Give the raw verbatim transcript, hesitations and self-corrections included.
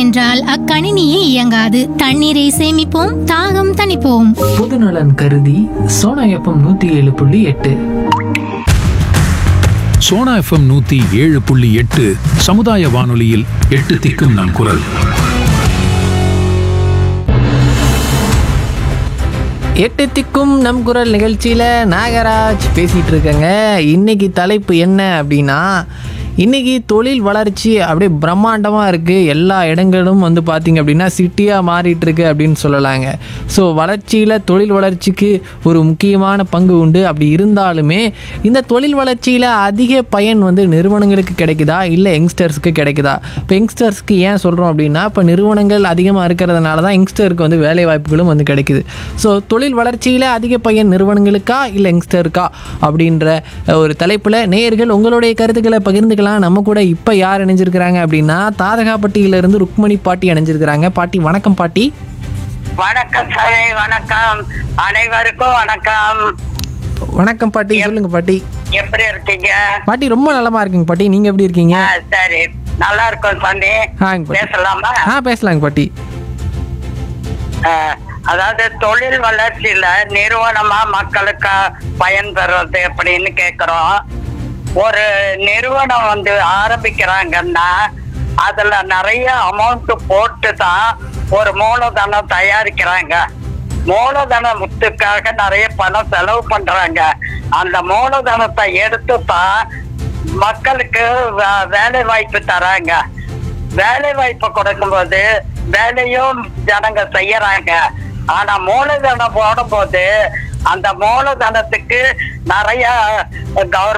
என்றால் அக்கணினியே இயங்காது. தண்ணீரை சேமிப்போம், தாகம் தணிப்போம். பொதுநலன் கருதி சோனா எஃப்எம் நூத்தி ஏழு புள்ளி எட்டு. சோனா எஃப்எம் நூத்தி ஏழு புள்ளி எட்டு சமுதாய வானொலியில் எட்டு திக்கும் நம் குரல். எட்டு திக்கும் நம் குரல் நிகழ்ச்சியில் நாகராஜ் பேசிகிட்டு இருக்கேங்க. இன்றைக்கி தலைப்பு என்ன அப்படின்னா, இன்றைக்கி தொழில் வளர்ச்சி அப்படியே பிரம்மாண்டமாக இருக்குது. எல்லா இடங்களும் வந்து பார்த்திங்க அப்படின்னா சிட்டியாக மாறிட்டுருக்கு அப்படின்னு சொல்லலாங்க. ஸோ வளர்ச்சியில் தொழில் வளர்ச்சிக்கு ஒரு முக்கியமான பங்கு உண்டு. அப்படி இருந்தாலுமே இந்த தொழில் வளர்ச்சியில் அதிக பயன் வந்து நிறுவனங்களுக்கு கிடைக்குதா இல்லை யங்ஸ்டர்ஸுக்கு கிடைக்குதா? இப்போ யங்ஸ்டர்ஸ்க்கு ஏன் சொல்கிறோம் அப்படின்னா, இப்போ நிறுவனங்கள் அதிகமாக இருக்கிறதுனால தான் யங்ஸ்டருக்கு வந்து வேலை வாய்ப்புகளும் வந்து கிடைக்குது. ஸோ தொழில் வளர்ச்சியில் அதிக பயன் நிறுவனங்களுக்கா இல்லை யங்ஸ்டருக்கா அப்படின்ற ஒரு தலைப்பில் நேயர்கள் உங்களுடைய கருத்துக்களை பகிர்ந்துக்கலாம். நம்ம கூட இப்போ யார் இணைஞ்சிருக்கிறாங்க அப்படின்னா, தாதகாப்பட்டியிலிருந்து ருக்மணி பாட்டி இணைஞ்சிருக்கிறாங்க. பாட்டி வணக்கம். பாட்டி வணக்கம் சார். வணக்கம் அனைவருக்கும் வணக்கம். வணக்கம் பாட்டி, சொல்லுங்க பாட்டி. எப்படி இருக்கீங்க? பாட்டி ரொம்ப நலமா இருக்குங்க பாட்டி, நீங்க எப்படி இருக்கீங்க? ஆ, சரி, நல்லா இருக்கும் சாமி. பேசலாமா? ஆ பேசலாங்க பாட்டி. ஆ, அதாவது தொழில் வளர்ச்சியில நிறுவனமா மக்களுக்கு பயன் பெறுறது அப்படின்னு கேக்குறோம். ஒரு நிறுவனம் வந்து ஆரம்பிக்கிறாங்கன்னா அதுல நிறைய அமௌண்ட் போட்டு தான் ஒரு மூலதனம் தயாரிக்கிறாங்க. மூலதனத்துக்காக நிறைய பணம் செலவு பண்றாங்க. அந்த மூலதனத்தை எடுத்து தான் மக்களுக்கு வேலை வாய்ப்பு தராங்க. வேலை வாய்ப்பு கொடுக்கும்போது வேலையும் ஜனங்க செய்யறாங்க. ஆனா மூலதனம் போடும் போது அந்த மூலதனத்துக்கு நிறைய கவர்மெண்ட்